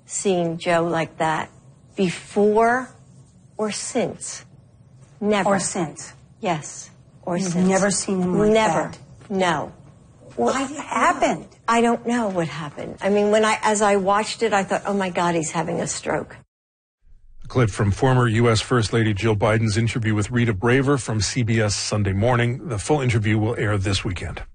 seen Joe like that before or since. Never. Or since. Yes. Or You've since. never seen him like Never. that? No. What happened? I don't know what happened. I mean, as I watched it, I thought, oh my God, he's having a stroke. A clip from former U.S. First Lady Jill Biden's interview with Rita Braver from CBS Sunday Morning. The full interview will air this weekend.